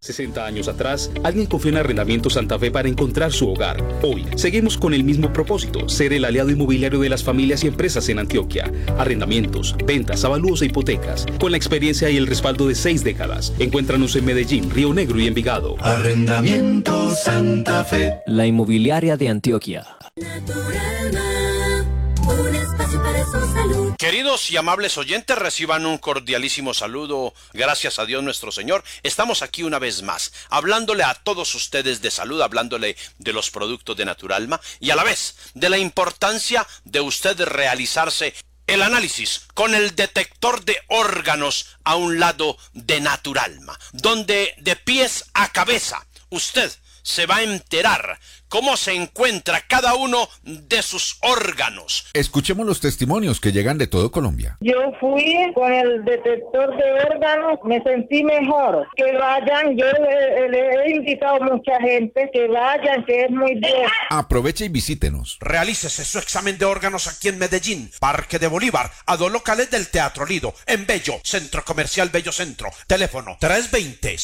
60 años atrás, alguien confió en Arrendamientos Santa Fe para encontrar su hogar. Hoy, seguimos con el mismo propósito, ser el aliado inmobiliario de las familias y empresas en Antioquia. Arrendamientos, ventas, avalúos e hipotecas. Con la experiencia y el respaldo de 6 décadas. Encuéntranos en Medellín, Río Negro y Envigado. Arrendamientos Santa Fe. La inmobiliaria de Antioquia. Un espacio para su salud. Queridos y amables oyentes, reciban un cordialísimo saludo. Gracias a Dios nuestro Señor. Estamos aquí una vez más, hablándole a todos ustedes de salud, hablándole de los productos de Naturalma y a la vez de la importancia de usted realizarse el análisis con el detector de órganos a un lado de Naturalma, donde de pies a cabeza usted se va a enterar cómo se encuentra cada uno de sus órganos. Escuchemos los testimonios que llegan de todo Colombia. Yo fui con el detector de órganos, me sentí mejor. Que vayan, yo le he invitado a mucha gente que vayan, que es muy bien. Aproveche y visítenos. Realícese su examen de órganos aquí en Medellín, Parque de Bolívar, a 2 locales del Teatro Lido, en Bello, Centro Comercial Bello Centro. Teléfono 320